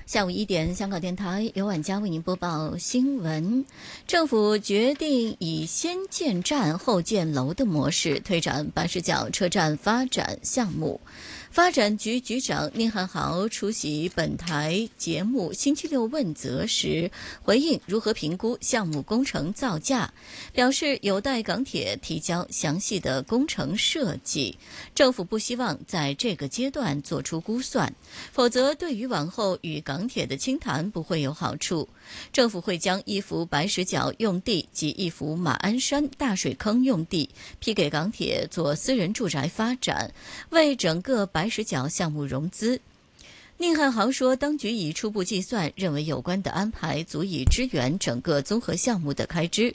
下午1点，香港电台由晚佳为您播报新闻。政府决定以先建站后建楼的模式推展白石角车站发展项目。发展局局长宁汉豪出席本台节目星期六问责时，回应如何评估项目工程造价，表示有待港铁提交详细的工程设计，政府不希望在这个阶段做出估算，否则对于往后与港铁的清谈不会有好处。政府会将1幅白石角用地及1幅马鞍山大水坑用地批给港铁做私人住宅发展，为整个白石角项目融资。宁汉豪说，当局已初步计算，认为有关的安排足以支援整个综合项目的开支。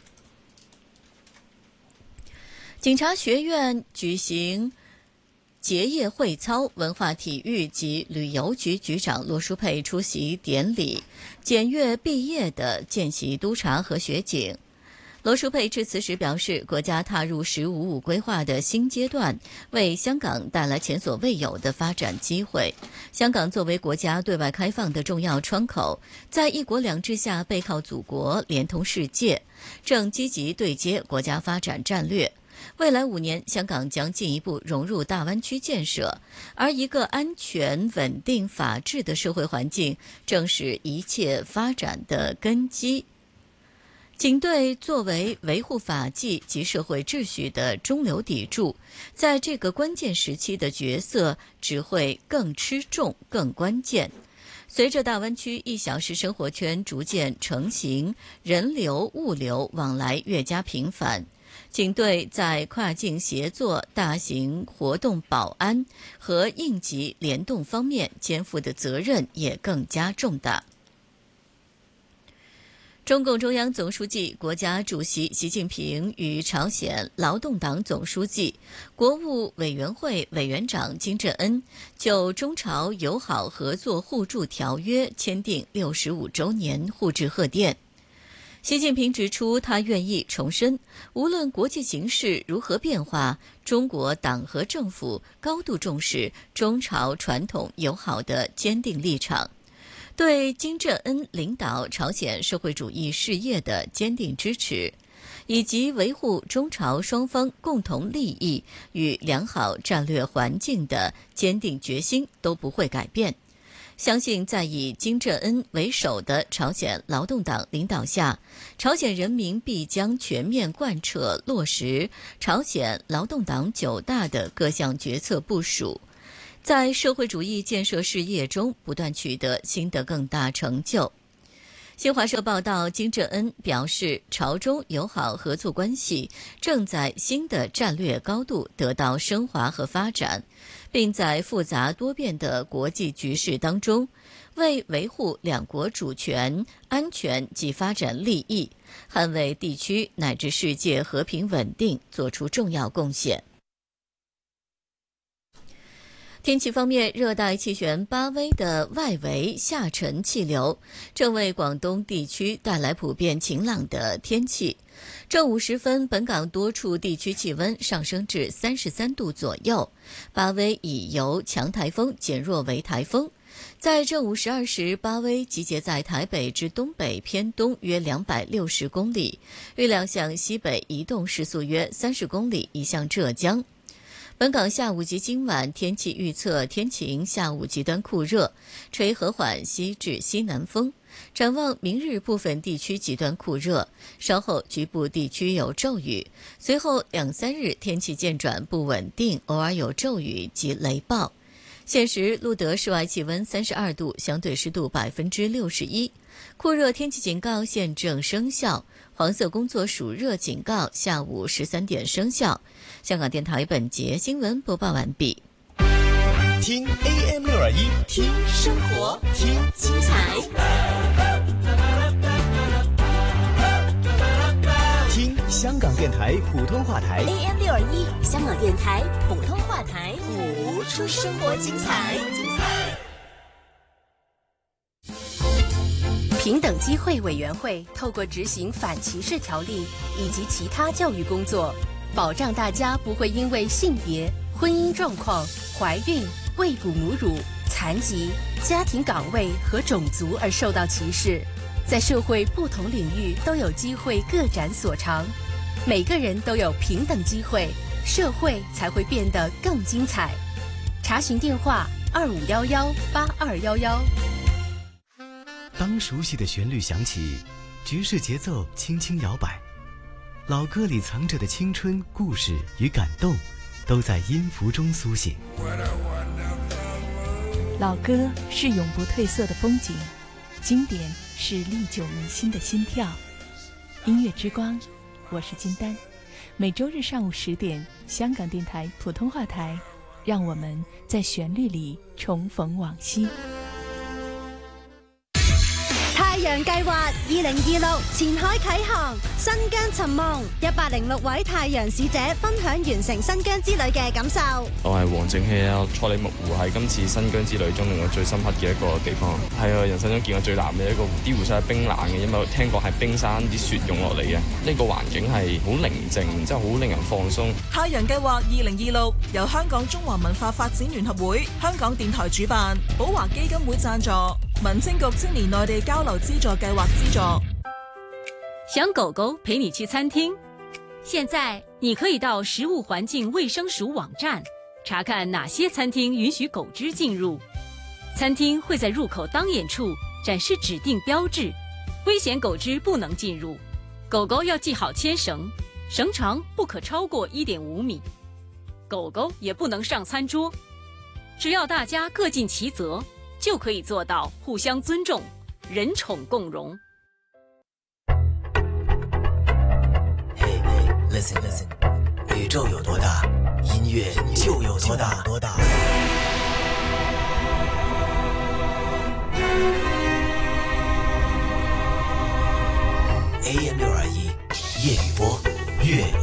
警察学院举行结业会操，文化体育及旅游局局长罗淑佩出席典礼，检阅毕业的见习督察和学警。罗淑佩致辞时表示，国家踏入“15+5”规划的新阶段，为香港带来前所未有的发展机会。香港作为国家对外开放的重要窗口，在一国两制下背靠祖国，连通世界，正积极对接国家发展战略。未来5年，香港将进一步融入大湾区建设，而一个安全、稳定、法治的社会环境，正是一切发展的根基。警队作为维护法纪及社会秩序的中流砥柱，在这个关键时期的角色只会更吃重、更关键。随着大湾区1小时生活圈逐渐成型，人流、物流往来越加频繁，警队在跨境协作、大型活动保安和应急联动方面肩负的责任也更加重大。中共中央总书记、国家主席习近平与朝鲜劳动党总书记、国务委员会委员长金正恩就中朝友好合作互助条约签订65周年互致贺电。习近平指出，他愿意重申，无论国际形势如何变化，中国党和政府高度重视中朝传统友好的坚定立场，对金正恩领导朝鲜社会主义事业的坚定支持，以及维护中朝双方共同利益与良好战略环境的坚定决心都不会改变。相信在以金正恩为首的朝鲜劳动党领导下，朝鲜人民必将全面贯彻落实朝鲜劳动党9大的各项决策部署，在社会主义建设事业中不断取得新的更大成就。新华社报道，金正恩表示，朝中友好合作关系正在新的战略高度得到升华和发展，并在复杂多变的国际局势当中，为维护两国主权、安全及发展利益，捍卫地区乃至世界和平稳定做出重要贡献。天气方面，热带气旋巴威的外围下沉气流正为广东地区带来普遍晴朗的天气。正午时分，本港多处地区气温上升至33度左右，巴威已由强台风减弱为台风。在正午12时，巴威集结在台北至东北偏东约260公里，预料向西北移动，时速约30公里，移向浙江。本港下午及今晚天气预测：天晴，下午极端酷热，吹和缓西至西南风。展望明日部分地区极端酷热，稍后局部地区有骤雨，随后2-3日天气渐转不稳定，偶尔有骤雨及雷暴。现时录得室外气温32度，相对湿度61%，酷热天气警告现正生效，黄色工作暑热警告下午13点生效。香港电台本节新闻播报完毕。 听 AM621， 听生活，听精彩， 听香港电台普通话台 AM621，香港电台普通话台，谱出生活精彩。 平等机会委员会透过执行反歧视条例以及其他教育工作，保障大家不会因为性别、 婚姻状况、怀孕、喂哺母乳、残疾、家庭岗位和种族而受到歧视，在社会不同领域都有机会各展所长。每个人都有平等机会，社会才会变得更精彩。查询电话2511-8211。 当熟悉的旋律响起，爵士节奏轻轻摇摆，老歌里藏着的青春、故事与感动，都在音符中苏醒。 老歌是永不褪色的风景，经典是历久弥新的心跳。音乐之光，我是金丹。每周日上午10点，香港電台普通話台，讓我們在旋律裡重逢往昔。 太陽計劃2026前海啟航，新疆尋夢，106位太陽使者分享完成新疆之旅嘅感受。 我係黃正熙啊，賽里木湖係今次新疆之旅中令我最深刻嘅一個地方，係我人生中見過最藍嘅一個湖，啲湖水係冰冷嘅，因為聽講係冰山啲雪湧落嚟嘅，呢個環境係好寧靜，真係好令人放鬆。 太陽計劃2026由香港中華文化發展聯合會、香港電台主辦，寶華基金會贊助，民政局青年內地交流資助計劃資助。 想狗狗陪你去餐廳，現在你可以到食物環境衛生署網站查看哪些餐廳允許狗隻進入。餐廳會在入口當眼處展示指定標誌，危險狗隻不能進入。狗狗要繫好牽繩，繩長不可超過1.5米。狗狗也不能上餐桌。只要大家各盡其責，就可以做到互相尊重，人寵共融。 Listen， 宇宙有多大，音樂就有多大。AM621，夜雨波，粵